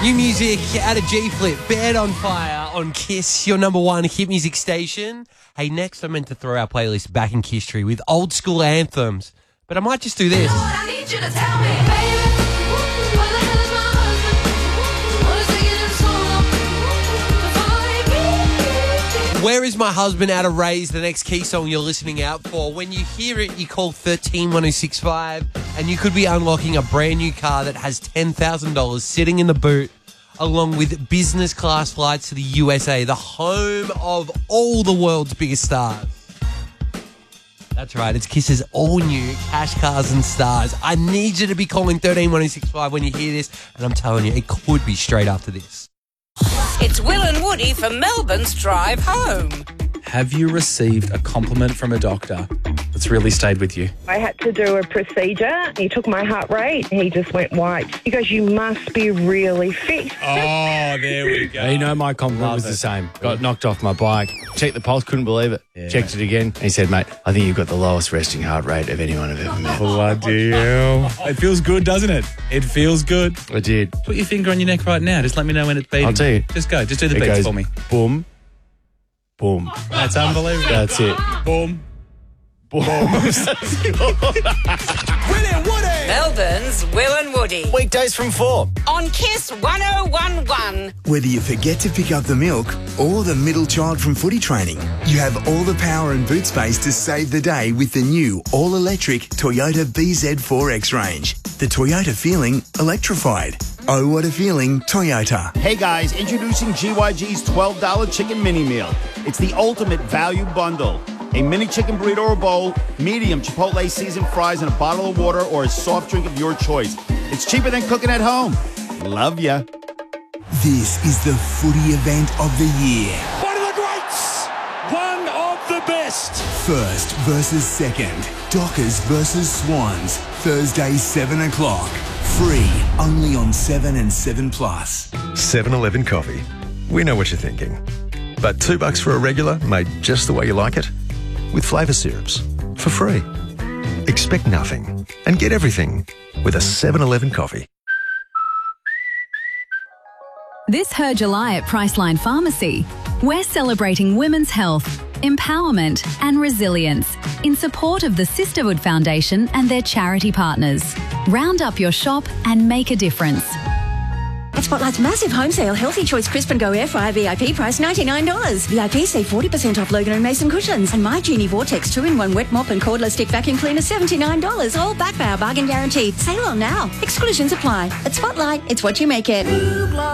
New music out of G-Flip, Bed on Fire on Kiss, your number one hit music station. Hey, next I'm meant to throw our playlist back in Kiss Tree with old school anthems, but I might just do this. Lord, I need you to tell me, baby, where the hell is my husband? What is taking him so long to find me? Where is my husband out of Raise, the next Key song you're listening out for? When you hear it, you call 131065 and you could be unlocking a brand new car that has $10,000 sitting in the boot, along with business class flights to the USA, the home of all the world's biggest stars. That's right, it's Kiss's all-new Cash Cars and Stars. I need you to be calling 131065 when you hear this, and I'm telling you, it could be straight after this. It's Will and Woody for Melbourne's Drive Home. Have you received a compliment from a doctor that's really stayed with you? I had to do a procedure. He took my heart rate. He just went white. He goes, you must be really fit. Oh, there we go. You know, my compliment was the same. Got knocked off my bike. Checked the pulse, couldn't believe it. Yeah. Checked it again. And he said, mate, I think you've got the lowest resting heart rate of anyone I've ever met. Bloody hell. It feels good, doesn't it? It feels good. I did. Put your finger on your neck right now. Just let me know when it's beating. I'll tell you. Just go. Just do the It beats goes for me. boom, boom. That's unbelievable. That's it. Boom. Melbourne's Will and Woody Weekdays from 4. on Kiss 1011. Whether you forget to pick up the milk or the middle child from footy training, you have all the power and boot space to save the day with the new all-electric Toyota BZ4X range. The Toyota feeling electrified. Oh, what a feeling, Toyota. Hey guys, introducing GYG's $12 chicken mini meal. It's the ultimate value bundle. A mini chicken burrito or bowl, medium Chipotle seasoned fries, and a bottle of water or a soft drink of your choice. It's cheaper than cooking at home. Love ya. This is the footy event of the year. One of the greats. One of the best. First versus second. Dockers versus Swans. Thursday, 7 o'clock. Free, only on 7 and 7 Plus. 7-Eleven coffee. We know what you're thinking. But $2 for a regular made just the way you like it? With flavour syrups. For free. Expect nothing and get everything with a 7-Eleven coffee. This Her July at Priceline Pharmacy, we're celebrating women's health, empowerment and resilience in support of the Sisterhood Foundation and their charity partners. Round up your shop and make a difference. At Spotlight's massive home sale, Healthy Choice Crisp and Go Air Fryer VIP price $99. VIP save 40% off Logan and Mason cushions. And My Genie Vortex 2-in-1 wet mop and cordless stick vacuum cleaner $79. All backed by our bargain guarantee. Sale on now. Exclusions apply. At Spotlight, it's what you make it.